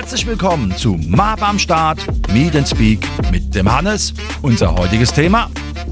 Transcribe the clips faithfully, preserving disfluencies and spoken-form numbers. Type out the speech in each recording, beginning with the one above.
Herzlich willkommen zu M A B am Start, Meet and Speak mit dem Hannes. Unser heutiges Thema: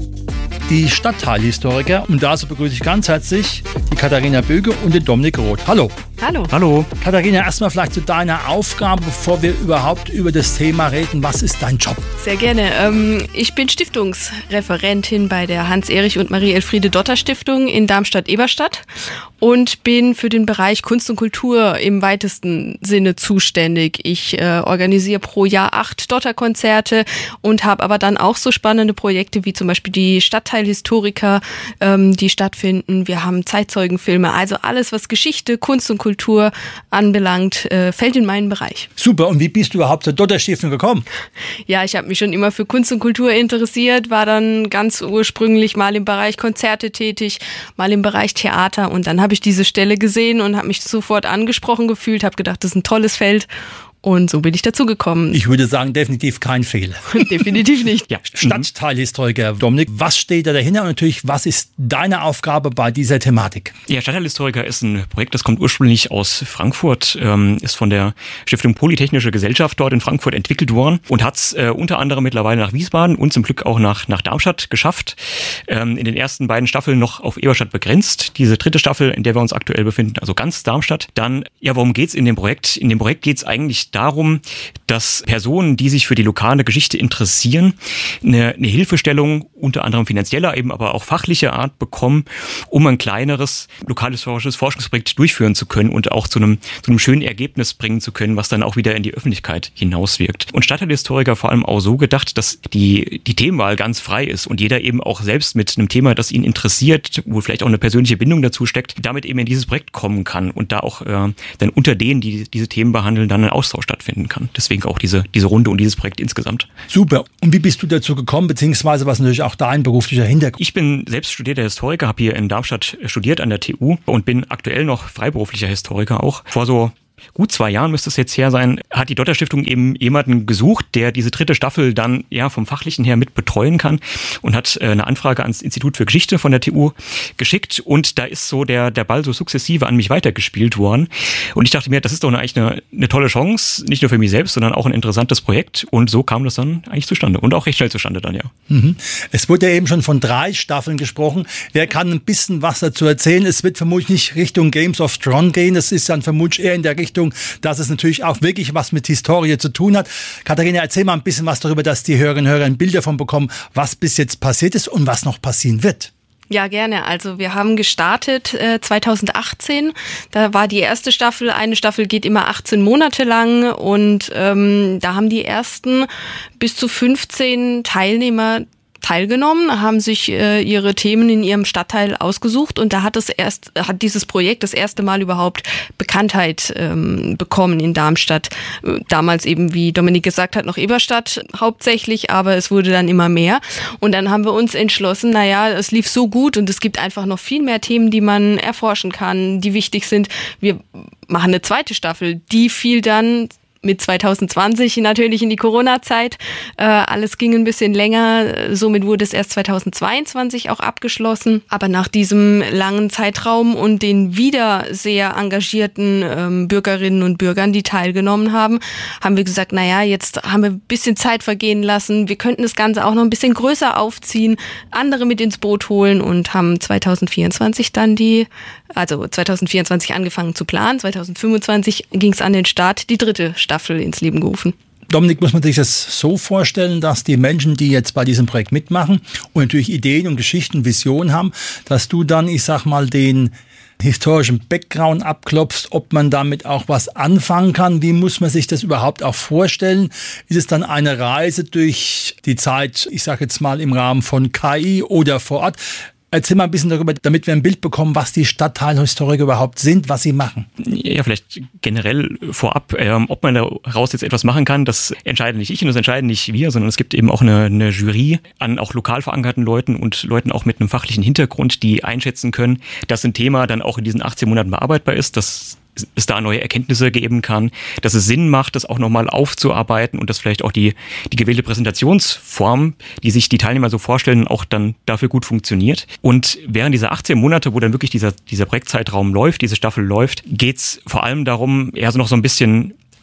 die Stadtteilhistoriker. Und dazu begrüße ich ganz herzlich die Katharina Böge und den Dominik Roth. Hallo. Hallo. Hallo. Katharina, erstmal vielleicht zu deiner Aufgabe, bevor wir überhaupt über das Thema reden. Was ist dein Job? Sehr gerne. Ähm, ich bin Stiftungsreferentin bei der Hans-Erich und Marie-Elfriede-Dotter-Stiftung in Darmstadt-Eberstadt und bin für den Bereich Kunst und Kultur im weitesten Sinne zuständig. Ich äh, organisiere pro Jahr acht Dotter-Konzerte und habe aber dann auch so spannende Projekte wie zum Beispiel die Stadtteilhistoriker, ähm, die stattfinden. Wir haben Zeitzeugenfilme, also alles, was Geschichte, Kunst und Kultur anbelangt, äh, fällt in meinen Bereich. Super, und wie bist du überhaupt zur Dotter-Stiftung gekommen? Ja, ich habe mich schon immer für Kunst und Kultur interessiert, war dann ganz ursprünglich mal im Bereich Konzerte tätig, mal im Bereich Theater und dann habe ich diese Stelle gesehen und habe mich sofort angesprochen gefühlt, habe gedacht, das ist ein tolles Feld. Und so bin ich dazu gekommen. Ich würde sagen, definitiv kein Fehler. Definitiv nicht. Ja, Stadtteilhistoriker, Dominik, was steht da dahinter und natürlich, was ist deine Aufgabe bei dieser Thematik? Ja, Stadtteilhistoriker ist ein Projekt, das kommt ursprünglich aus Frankfurt, ähm, ist von der Stiftung Polytechnische Gesellschaft dort in Frankfurt entwickelt worden und hat es äh, unter anderem mittlerweile nach Wiesbaden und zum Glück auch nach, nach Darmstadt geschafft. Ähm, in den ersten beiden Staffeln noch auf Eberstadt begrenzt. Diese dritte Staffel, in der wir uns aktuell befinden, also ganz Darmstadt. Dann, ja, worum geht's in dem Projekt? In dem Projekt geht's eigentlich darum, dass Personen, die sich für die lokale Geschichte interessieren, eine, eine Hilfestellung unter anderem finanzieller, eben aber auch fachlicher Art bekommen, um ein kleineres lokalhistorisches Forschungsprojekt durchführen zu können und auch zu einem, zu einem schönen Ergebnis bringen zu können, was dann auch wieder in die Öffentlichkeit hinauswirkt. Und Stadtteilhistoriker vor allem auch so gedacht, dass die, die Themenwahl ganz frei ist und jeder eben auch selbst mit einem Thema, das ihn interessiert, wo vielleicht auch eine persönliche Bindung dazu steckt, damit eben in dieses Projekt kommen kann und da auch äh, dann unter denen, die diese Themen behandeln, dann ein Austausch stattfinden kann. Deswegen auch diese, diese Runde und dieses Projekt insgesamt. Super. Und wie bist du dazu gekommen, beziehungsweise was natürlich auch dein beruflicher Hintergrund? Ich bin selbst studierter Historiker, habe hier in Darmstadt studiert an der T U und bin aktuell noch freiberuflicher Historiker auch. Vor so gut zwei Jahren müsste es jetzt her sein, hat die Dotter-Stiftung eben jemanden gesucht, der diese dritte Staffel dann ja vom Fachlichen her mit betreuen kann und hat äh, eine Anfrage ans Institut für Geschichte von der T U geschickt und da ist so der, der Ball so sukzessive an mich weitergespielt worden und ich dachte mir, das ist doch eine, eigentlich eine, eine tolle Chance, nicht nur für mich selbst, sondern auch ein interessantes Projekt und so kam das dann eigentlich zustande und auch recht schnell zustande dann, ja. Mhm. Es wurde ja eben schon von drei Staffeln gesprochen. Wer kann ein bisschen was dazu erzählen? Es wird vermutlich nicht Richtung Games of Thrones gehen, es ist dann vermutlich eher in der Richtung, dass es natürlich auch wirklich was mit Historie zu tun hat. Katharina, erzähl mal ein bisschen was darüber, dass die Hörerinnen und Hörer ein Bild davon bekommen, was bis jetzt passiert ist und was noch passieren wird. Ja, gerne. Also wir haben gestartet äh, zweitausendachtzehn. Da war die erste Staffel. Eine Staffel geht immer achtzehn Monate lang und ähm, da haben die ersten bis zu fünfzehn Teilnehmer teilgenommen, haben sich äh, ihre Themen in ihrem Stadtteil ausgesucht und da hat es erst hat dieses Projekt das erste Mal überhaupt Bekanntheit ähm, bekommen in Darmstadt. Damals eben, wie Dominik gesagt hat, noch Eberstadt hauptsächlich, aber es wurde dann immer mehr und dann haben wir uns entschlossen, naja, es lief so gut und es gibt einfach noch viel mehr Themen, die man erforschen kann, die wichtig sind. Wir machen eine zweite Staffel, die fiel dann mit zwanzig zwanzig natürlich in die Corona-Zeit. Äh, alles ging ein bisschen länger. Somit wurde es erst zweitausendzweiundzwanzig auch abgeschlossen. Aber nach diesem langen Zeitraum und den wieder sehr engagierten ähm, Bürgerinnen und Bürgern, die teilgenommen haben, haben wir gesagt, naja, jetzt haben wir ein bisschen Zeit vergehen lassen. Wir könnten das Ganze auch noch ein bisschen größer aufziehen, andere mit ins Boot holen und haben zweitausendvierundzwanzig dann die, also zweitausendvierundzwanzig angefangen zu planen. zweitausendfünfundzwanzig ging es an den Start, die dritte Staffel ins Leben gerufen. Dominik, muss man sich das so vorstellen, dass die Menschen, die jetzt bei diesem Projekt mitmachen und natürlich Ideen und Geschichten, Visionen haben, dass du dann, ich sag mal, den historischen Background abklopfst, ob man damit auch was anfangen kann? Wie muss man sich das überhaupt auch vorstellen? Ist es dann eine Reise durch die Zeit, ich sage jetzt mal im Rahmen von K I oder vor Ort? Erzähl mal ein bisschen darüber, damit wir ein Bild bekommen, was die Stadtteilhistoriker überhaupt sind, was sie machen. Ja, vielleicht generell vorab, ähm, ob man daraus jetzt etwas machen kann, das entscheide nicht ich und das entscheiden nicht wir, sondern es gibt eben auch eine, eine Jury an auch lokal verankerten Leuten und Leuten auch mit einem fachlichen Hintergrund, die einschätzen können, dass ein Thema dann auch in diesen achtzehn Monaten bearbeitbar ist, dass es da neue Erkenntnisse geben kann, dass es Sinn macht, das auch nochmal aufzuarbeiten und dass vielleicht auch die, die gewählte Präsentationsform, die sich die Teilnehmer so vorstellen, auch dann dafür gut funktioniert. Und während dieser achtzehn Monate, wo dann wirklich dieser, dieser Projektzeitraum läuft, diese Staffel läuft, geht's vor allem darum, eher so noch so ein bisschen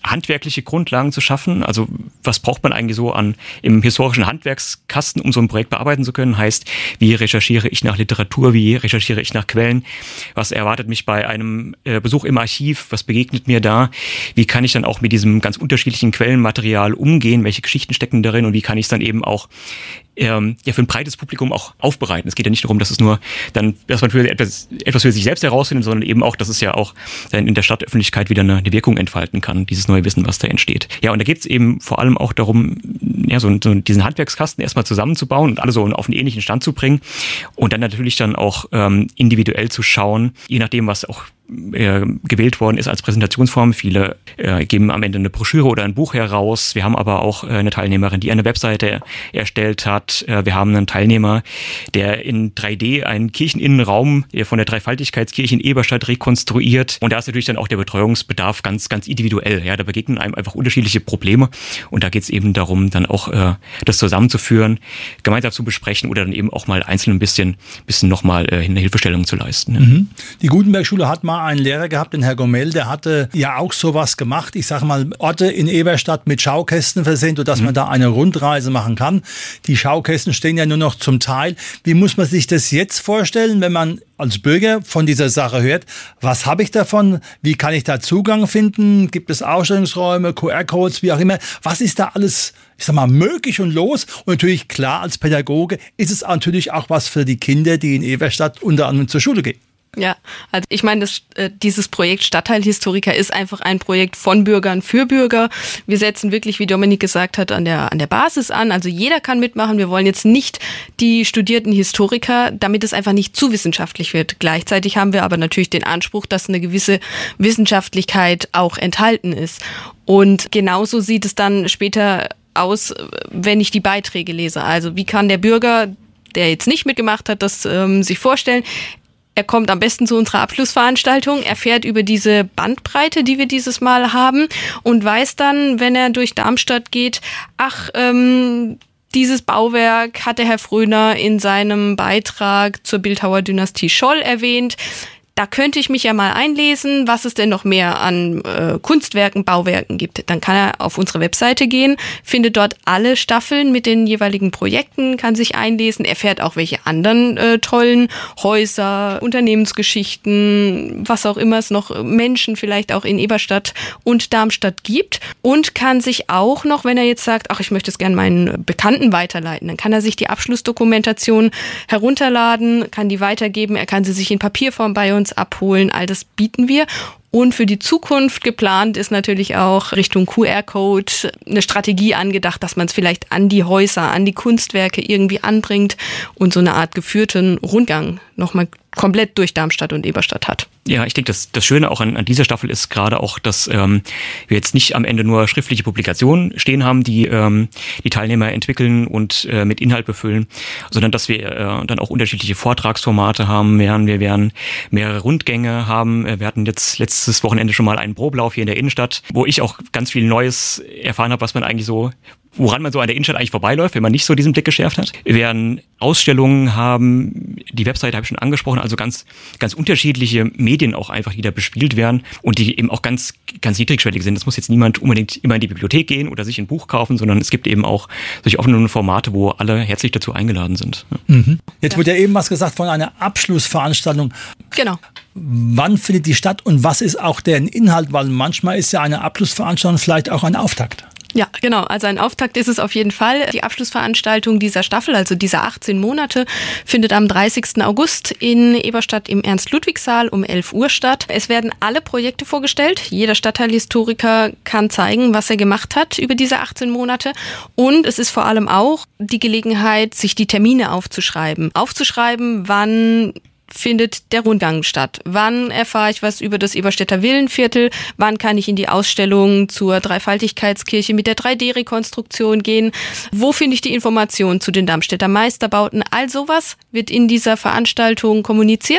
handwerkliche Grundlagen zu schaffen. Also was braucht man eigentlich so an im historischen Handwerkskasten, um so ein Projekt bearbeiten zu können? Heißt, wie recherchiere ich nach Literatur, wie recherchiere ich nach Quellen? Was erwartet mich bei einem äh, Besuch im Archiv? Was begegnet mir da? Wie kann ich dann auch mit diesem ganz unterschiedlichen Quellenmaterial umgehen? Welche Geschichten stecken darin? Und wie kann ich es dann eben auch ähm, ja, für ein breites Publikum auch aufbereiten? Es geht ja nicht darum, dass es nur dann, dass man für etwas, etwas für sich selbst herausfindet, sondern eben auch, dass es ja auch dann in der Stadtöffentlichkeit wieder eine, eine Wirkung entfalten kann, dieses neue Wissen, was da entsteht. Ja, und da geht es eben vor allem auch darum, ja, so, so diesen Handwerkskasten erstmal zusammenzubauen und alle so auf einen ähnlichen Stand zu bringen und dann natürlich dann auch ähm, individuell zu schauen, je nachdem, was auch äh, gewählt worden ist als Präsentationsform. Viele äh, geben am Ende eine Broschüre oder ein Buch heraus. Wir haben aber auch äh, eine Teilnehmerin, die eine Webseite erstellt hat. Äh, wir haben einen Teilnehmer, der in drei D einen Kircheninnenraum von der Dreifaltigkeitskirche in Eberstadt rekonstruiert. Und da ist natürlich dann auch der Betreuungsbedarf ganz, ganz individuell. Ja, da begegnen einem einfach unterschiedliche Probleme. Und da geht es eben darum, dann auch äh, das zusammenzuführen, gemeinsam zu besprechen oder dann eben auch mal einzeln ein bisschen, bisschen nochmal äh, eine Hilfestellung zu leisten. Ja. Mhm. Die Gutenberg-Schule hat mal einen Lehrer gehabt, den Herr Gommel, der hatte ja auch sowas gemacht. Ich sage mal, Orte in Eberstadt mit Schaukästen versehen, sodass mhm. man da eine Rundreise machen kann. Die Schaukästen stehen ja nur noch zum Teil. Wie muss man sich das jetzt vorstellen, wenn man als Bürger von dieser Sache hört? Was habe ich davon? Wie kann ich da Zugang finden? Gibt es Ausstellungsräume, Q R-Codes, wie auch immer? Was ist da alles, ich sag mal, möglich und los? Und natürlich, klar, als Pädagoge ist es natürlich auch was für die Kinder, die in Eberstadt unter anderem zur Schule gehen. Ja, also ich meine, das, äh, dieses Projekt Stadtteilhistoriker ist einfach ein Projekt von Bürgern für Bürger. Wir setzen wirklich, wie Dominik gesagt hat, an der, an der Basis an. Also jeder kann mitmachen. Wir wollen jetzt nicht die studierten Historiker, damit es einfach nicht zu wissenschaftlich wird. Gleichzeitig haben wir aber natürlich den Anspruch, dass eine gewisse Wissenschaftlichkeit auch enthalten ist. Und genauso sieht es dann später aus, wenn ich die Beiträge lese. Also wie kann der Bürger, der jetzt nicht mitgemacht hat, das ähm, sich vorstellen? Er kommt am besten zu unserer Abschlussveranstaltung, erfährt über diese Bandbreite, die wir dieses Mal haben und weiß dann, wenn er durch Darmstadt geht, ach, ähm, dieses Bauwerk hatte Herr Fröhner in seinem Beitrag zur Bildhauerdynastie Scholl erwähnt. Da könnte ich mich ja mal einlesen, was es denn noch mehr an äh, Kunstwerken, Bauwerken gibt. Dann kann er auf unsere Webseite gehen, findet dort alle Staffeln mit den jeweiligen Projekten, kann sich einlesen, erfährt auch, welche anderen äh, tollen Häuser, Unternehmensgeschichten, was auch immer es noch, Menschen vielleicht auch in Eberstadt und Darmstadt gibt und kann sich auch noch, wenn er jetzt sagt, ach, ich möchte es gerne meinen Bekannten weiterleiten, dann kann er sich die Abschlussdokumentation herunterladen, kann die weitergeben, er kann sie sich in Papierform bei uns abholen, all das bieten wir. Und für die Zukunft geplant ist natürlich auch Richtung Q R-Code eine Strategie angedacht, dass man es vielleicht an die Häuser, an die Kunstwerke irgendwie anbringt und so eine Art geführten Rundgang nochmal komplett durch Darmstadt und Eberstadt hat. Ja, ich denke, das, das Schöne auch an, an dieser Staffel ist gerade auch, dass ähm, wir jetzt nicht am Ende nur schriftliche Publikationen stehen haben, die ähm, die Teilnehmer entwickeln und äh, mit Inhalt befüllen, sondern dass wir äh, dann auch unterschiedliche Vortragsformate haben werden. Wir werden mehrere Rundgänge haben. Wir hatten jetzt letztes Wochenende schon mal einen Probelauf hier in der Innenstadt, wo ich auch ganz viel Neues erfahren habe, was man eigentlich so woran man so an der Innenstadt eigentlich vorbeiläuft, wenn man nicht so diesen Blick geschärft hat. Wir werden Ausstellungen haben, die Webseite habe ich schon angesprochen, also ganz ganz unterschiedliche Medien auch einfach, die da bespielt werden und die eben auch ganz ganz niedrigschwellig sind. Das muss jetzt niemand unbedingt immer in die Bibliothek gehen oder sich ein Buch kaufen, sondern es gibt eben auch solche offenen Formate, wo alle herzlich dazu eingeladen sind. Mhm. Jetzt wurde ja eben was gesagt von einer Abschlussveranstaltung. Genau. Wann findet die statt und was ist auch deren Inhalt? Weil manchmal ist ja eine Abschlussveranstaltung vielleicht auch ein Auftakt. Ja, genau. Also ein Auftakt ist es auf jeden Fall. Die Abschlussveranstaltung dieser Staffel, also dieser achtzehn Monate, findet am dreißigsten August in Eberstadt im Ernst-Ludwig-Saal um elf Uhr statt. Es werden alle Projekte vorgestellt. Jeder Stadtteilhistoriker kann zeigen, was er gemacht hat über diese achtzehn Monate. Und es ist vor allem auch die Gelegenheit, sich die Termine aufzuschreiben. Aufzuschreiben, wann findet der Rundgang statt? Wann erfahre ich was über das Eberstädter Villenviertel? Wann kann ich in die Ausstellung zur Dreifaltigkeitskirche mit der drei D Rekonstruktion gehen? Wo finde ich die Informationen zu den Darmstädter Meisterbauten? All sowas wird in dieser Veranstaltung kommuniziert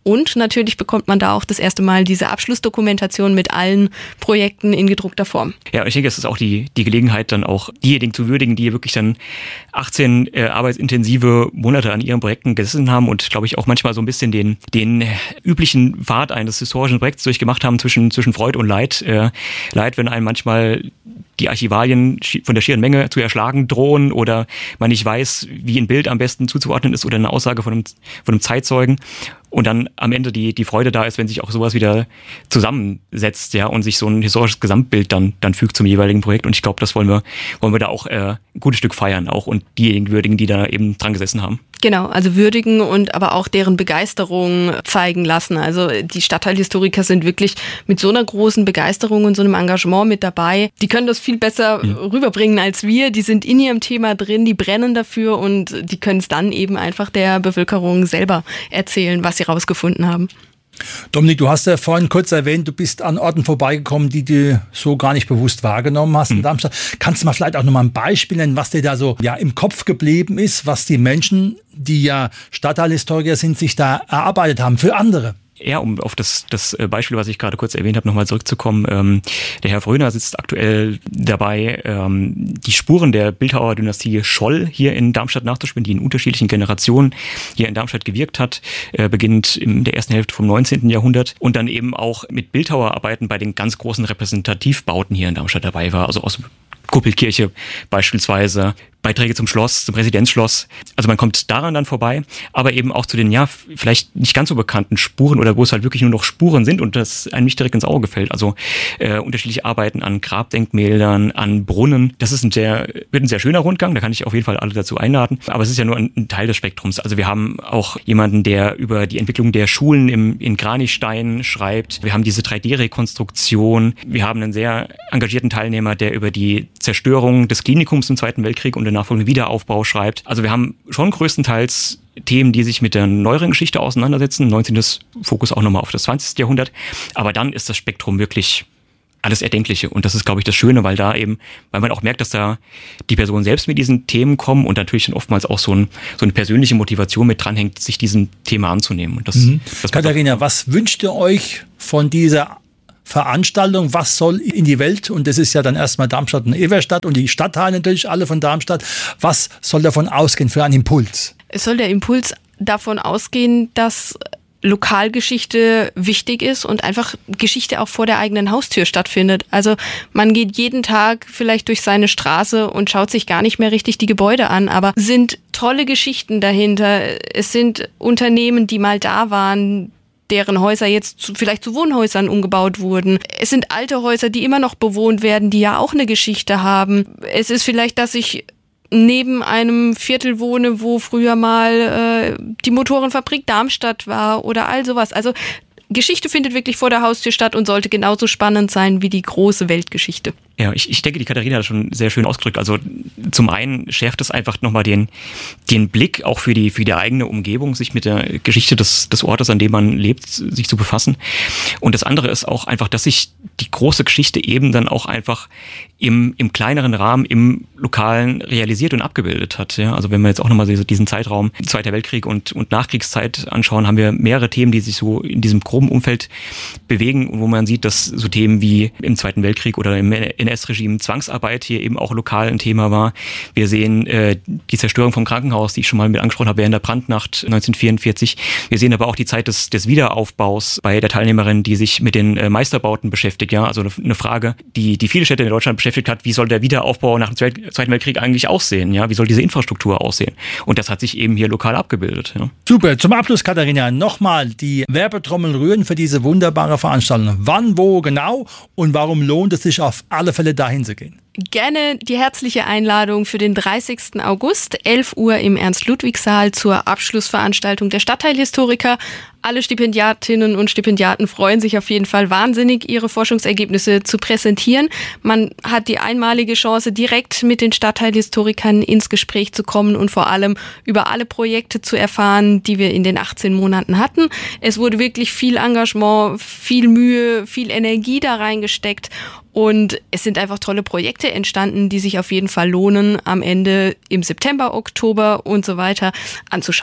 Und natürlich bekommt man da auch das erste Mal diese Abschlussdokumentation mit allen Projekten in gedruckter Form. Ja, ich denke, es ist auch die, die Gelegenheit, dann auch diejenigen zu würdigen, die wirklich dann achtzehn äh, arbeitsintensive Monate an ihren Projekten gesessen haben und, glaube ich, auch manchmal so ein bisschen den, den üblichen Pfad eines historischen Projekts durchgemacht haben zwischen, zwischen Freude und Leid. Äh, Leid, wenn einem manchmal die Archivalien von der schieren Menge zu erschlagen drohen oder man nicht weiß, wie ein Bild am besten zuzuordnen ist oder eine Aussage von einem, von einem Zeitzeugen. Und dann am Ende die, die Freude da ist, wenn sich auch sowas wieder zusammensetzt, ja, und sich so ein historisches Gesamtbild dann, dann fügt zum jeweiligen Projekt. Und ich glaube, das wollen wir, wollen wir da auch äh, ein gutes Stück feiern, auch und diejenigen würdigen, die da eben dran gesessen haben. Genau, also würdigen und aber auch deren Begeisterung zeigen lassen. Also die Stadtteilhistoriker sind wirklich mit so einer großen Begeisterung und so einem Engagement mit dabei. Die können das viel besser mhm. rüberbringen als wir. Die sind in ihrem Thema drin, die brennen dafür und die können es dann eben einfach der Bevölkerung selber erzählen, was sie rausgefunden haben. Dominik, du hast ja vorhin kurz erwähnt, du bist an Orten vorbeigekommen, die du so gar nicht bewusst wahrgenommen hast in mhm. Darmstadt. Kannst du mal vielleicht auch noch mal ein Beispiel nennen, was dir da so ja, im Kopf geblieben ist, was die Menschen, die ja Stadtteilhistoriker sind, sich da erarbeitet haben für andere? Ja, um auf das, das Beispiel, was ich gerade kurz erwähnt habe, nochmal zurückzukommen. Ähm, der Herr Fröhner sitzt aktuell dabei, ähm, die Spuren der Bildhauerdynastie Scholl hier in Darmstadt nachzuspielen, die in unterschiedlichen Generationen hier in Darmstadt gewirkt hat, äh, beginnt in der ersten Hälfte vom neunzehnten Jahrhundert und dann eben auch mit Bildhauerarbeiten bei den ganz großen Repräsentativbauten hier in Darmstadt dabei war, also aus Kuppelkirche beispielsweise, Beiträge zum Schloss, zum Residenzschloss. Also man kommt daran dann vorbei, aber eben auch zu den, ja, vielleicht nicht ganz so bekannten Spuren oder wo es halt wirklich nur noch Spuren sind und das einem nicht direkt ins Auge fällt. Also äh, unterschiedliche Arbeiten an Grabdenkmälern, an Brunnen. Das ist ein sehr, wird ein sehr schöner Rundgang, da kann ich auf jeden Fall alle dazu einladen. Aber es ist ja nur ein, ein Teil des Spektrums. Also wir haben auch jemanden, der über die Entwicklung der Schulen im, in Kranichstein schreibt. Wir haben diese drei D-Rekonstruktion. Wir haben einen sehr engagierten Teilnehmer, der über die Zerstörung des Klinikums im Zweiten Weltkrieg und den nachfolgenden Wiederaufbau schreibt. Also wir haben schon größtenteils Themen, die sich mit der neueren Geschichte auseinandersetzen. neunzehnten Fokus auch nochmal auf das zwanzigste Jahrhundert. Aber dann ist das Spektrum wirklich alles Erdenkliche. Und das ist, glaube ich, das Schöne, weil da eben, weil man auch merkt, dass da die Personen selbst mit diesen Themen kommen und natürlich dann oftmals auch so, ein, so eine persönliche Motivation mit dranhängt, sich diesem Thema anzunehmen. Und das, mhm. das Katharina, was wünscht ihr euch von dieser Veranstaltung, was soll in die Welt, und das ist ja dann erstmal Darmstadt und Everstadt und die Stadtteile natürlich alle von Darmstadt, was soll davon ausgehen für einen Impuls? Es soll der Impuls davon ausgehen, dass Lokalgeschichte wichtig ist und einfach Geschichte auch vor der eigenen Haustür stattfindet. Also man geht jeden Tag vielleicht durch seine Straße und schaut sich gar nicht mehr richtig die Gebäude an, aber sind tolle Geschichten dahinter. Es sind Unternehmen, die mal da waren, deren Häuser jetzt zu, vielleicht zu Wohnhäusern umgebaut wurden. Es sind alte Häuser, die immer noch bewohnt werden, die ja auch eine Geschichte haben. Es ist vielleicht, dass ich neben einem Viertel wohne, wo früher mal äh, die Motorenfabrik Darmstadt war oder all sowas. Also Geschichte findet wirklich vor der Haustür statt und sollte genauso spannend sein wie die große Weltgeschichte. Ja, ich, ich denke, die Katharina hat das schon sehr schön ausgedrückt. Also zum einen schärft es einfach nochmal den, den Blick auch für die, für die eigene Umgebung, sich mit der Geschichte des, des Ortes, an dem man lebt, sich zu befassen. Und das andere ist auch einfach, dass sich die große Geschichte eben dann auch einfach im, im kleineren Rahmen, im Lokalen realisiert und abgebildet hat. Ja, also wenn wir jetzt auch nochmal diesen Zeitraum Zweiter Weltkrieg und, und Nachkriegszeit anschauen, haben wir mehrere Themen, die sich so in diesem groben Umfeld bewegen und wo man sieht, dass so Themen wie im Zweiten Weltkrieg oder im N S-Regime Zwangsarbeit hier eben auch lokal ein Thema war. Wir sehen äh, die Zerstörung vom Krankenhaus, die ich schon mal mit angesprochen habe, während der Brandnacht neunzehnhundertvierundvierzig. Wir sehen aber auch die Zeit des, des Wiederaufbaus bei der Teilnehmerin, die sich mit den äh, Meisterbauten beschäftigt. Ja, also eine, eine Frage, die, die viele Städte in Deutschland beschäftigt hat, wie soll der Wiederaufbau nach dem Zweiten Weltkrieg eigentlich aussehen? Ja, wie soll diese Infrastruktur aussehen? Und das hat sich eben hier lokal abgebildet. Ja. Super. Zum Abschluss, Katharina, nochmal die Werbetrommel rühren für diese wunderbare Veranstaltung. Wann, wo genau und warum lohnt es sich auf alle Fälle dahin zu gehen? Gerne die herzliche Einladung für den dreißigsten August, elf Uhr im Ernst-Ludwig-Saal zur Abschlussveranstaltung der Stadtteilhistoriker. Alle Stipendiatinnen und Stipendiaten freuen sich auf jeden Fall wahnsinnig, ihre Forschungsergebnisse zu präsentieren. Man hat die einmalige Chance, direkt mit den Stadtteilhistorikern ins Gespräch zu kommen und vor allem über alle Projekte zu erfahren, die wir in den achtzehn Monaten hatten. Es wurde wirklich viel Engagement, viel Mühe, viel Energie da reingesteckt. Und es sind einfach tolle Projekte entstanden, die sich auf jeden Fall lohnen, am Ende im September, Oktober und so weiter anzuschauen.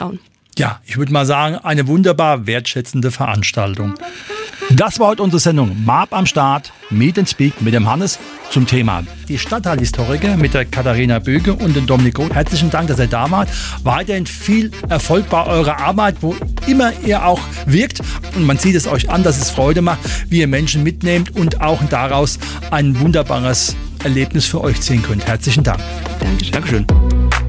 Ja, ich würde mal sagen, eine wunderbar wertschätzende Veranstaltung. Das war heute unsere Sendung M A B am Start, Meet and Speak mit dem Hannes zum Thema die Stadtteilhistoriker mit der Katharina Böge und dem Dominik Roth. Herzlichen Dank, dass ihr da wart. Weiterhin viel Erfolg bei eurer Arbeit, wo immer ihr auch wirkt. Und man sieht es euch an, dass es Freude macht, wie ihr Menschen mitnehmt und auch daraus ein wunderbares Erlebnis für euch ziehen könnt. Herzlichen Dank. Dankeschön. Dankeschön.